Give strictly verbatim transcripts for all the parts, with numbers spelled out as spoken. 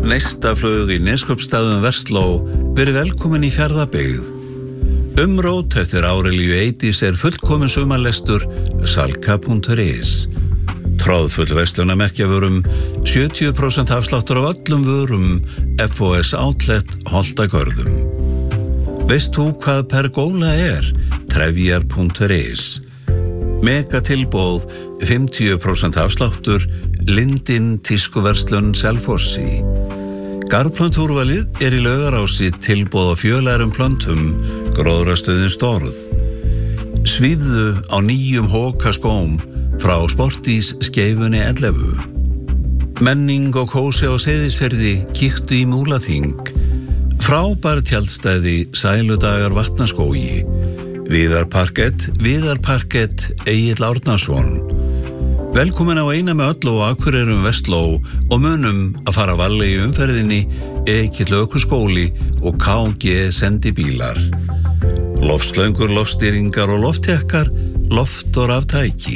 Neistaflug í Neskaupstaðum Versló, verið velkomin í Fjarðabyggð. Umrót eftir Árelíu Eydís er fullkomin sumarlestur salka punktur is. Tróðfull verslunarmerkjavörum, sjötíu prósent afsláttur af öllum vörum, F O S Outlet Holtagörðum. Veist þú hvað pergóla er? Trefjar punktur is. Mega tilbóð, fimmtíu prósent afsláttur, Lindin tískuverslun Selfossi. Garplöntúrvalið er í Laugarási tilbóð á fjölærum plöntum, gróðrastöðin Storð. Svífðu á nýjum hókaskóm frá Sportís skeifunni ellefu. Menning og kósi á Seyðisfirði, kíktu í Múlaþing. Frábær tjaldstæði, sæludagar Vatnaskógi. Viðarparkett, Viðarparkett, Egill Árnason. Velkomin á eina með öll og Akureyrum Vestló og munum að fara varlega í umferðinni, Egill Ökuskóli og K G sendibílar. Loftslöngur, loftstýringar og lofttekkar, loft og raftæki.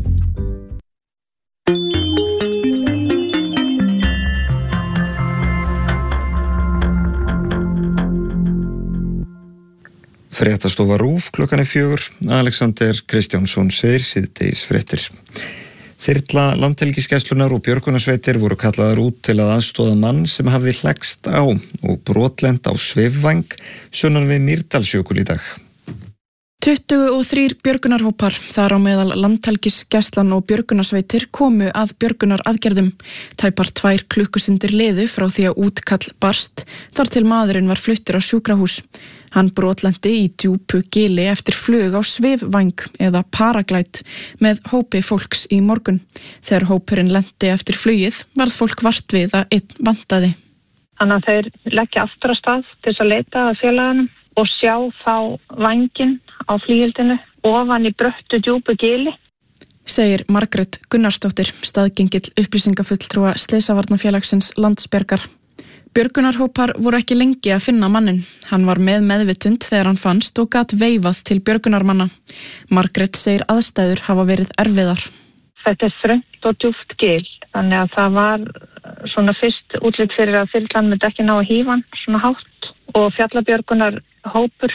Fréttastofa RÚV klukkan er fjögur. Alexander Kristjánsson segir síðdegis fréttir. Þyrla Landhelgisgæslunnar og björgunarsveitir voru kallaðar út til að aðstoða mann sem hafði hlegst á og brotlent á svifvæng sunnan við Mýrdalsjökul í dag. tuttugu og þrír björgunarhópar, þar á meðal Landhelgisgæslan og björgunarsveitir komu að björgunaraðgerðum. Tæpar tvær klukkustundir liðu frá því að útkall barst, þar til maðurinn var fluttur á sjúkrahús. Hann brotlenti í djúpu gili eftir flug á svifvæng eða paraglæt með hópi fólks í morgun. Þegar hópurinn lenti eftir flugið varð fólk vart við að einn vantaði. Þannig að þeir leggja aftur að stað til þess að leita að félaganum og sjá þá vænginn á flugildinu ofan í bröttu djúpu gili. Segir Margrét Gunnarsdóttir, staðgengill upplýsingafulltrúa Slysavarnafélagsins Landsbjargar. Björgunarhópar voru ekki lengi að finna mannin. Hann var með meðvitund þegar hann fannst og gat veifað til björgunarmanna. Margrét segir aðstæður hafa verið erfiðar. Þetta er þröngt og djúpt gil, þannig að það var svona fyrst útlit fyrir að þyrlan myndi ekki ná að hífa hann svona hátt og fjallabjörgunarhópur